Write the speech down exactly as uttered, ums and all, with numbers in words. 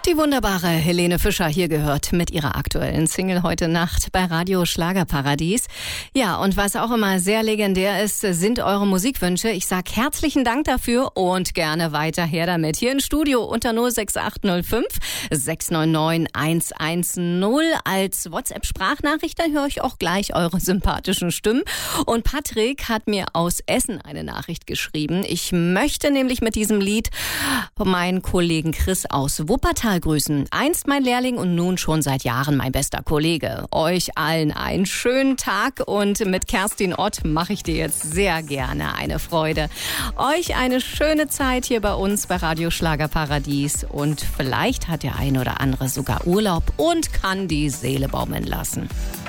Die wunderbare Helene Fischer hier gehört mit ihrer aktuellen Single heute Nacht bei Radio Schlagerparadies. Ja, und was auch immer sehr legendär ist, sind eure Musikwünsche. Ich sag herzlichen Dank dafür und gerne weiter her damit. Hier im Studio unter null sechs acht null fünf sechs neun neun eins eins null als WhatsApp-Sprachnachricht. Dann höre ich auch gleich eure sympathischen Stimmen. Und Patrick hat mir aus Essen eine Nachricht geschrieben. Ich möchte nämlich mit diesem Lied meinen Kollegen Chris aus Wuppertal grüßen. Einst mein Lehrling und nun schon seit Jahren mein bester Kollege. Euch allen einen schönen Tag und mit Kerstin Ott mache ich dir jetzt sehr gerne eine Freude. Euch eine schöne Zeit hier bei uns bei Radio Schlagerparadies und vielleicht hat der ein oder andere sogar Urlaub und kann die Seele baumeln lassen.